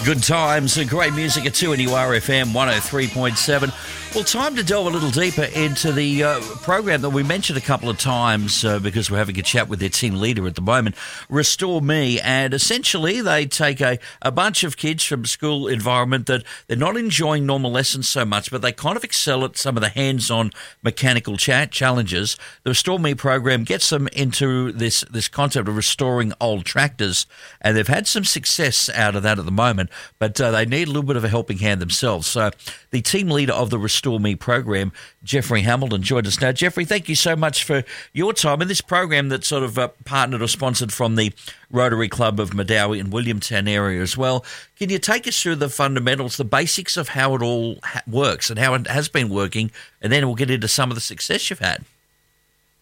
Good times and great music at 2NURFM 103.7. Well, time to delve a little deeper into the program that we mentioned a couple of times because we're having a chat with their team leader at the moment, Restore Me. And essentially they take a bunch of kids from a school environment that they're not enjoying normal lessons so much, but they kind of excel at some of the hands-on mechanical challenges. The Restore Me program gets them into this concept of restoring old tractors, and they've had some success out of that at the moment. But they need a little bit of a helping hand themselves. So the team leader of the Restore Me program, Jeffrey Hamilton, joined us now. Jeffrey, thank you so much for your time in this program that's sort of partnered or sponsored from the Rotary Club of Madawi and Williamtown area as well. Can you take us through the fundamentals, the basics of how it all works and how it has been working, and then we'll get into some of the success you've had?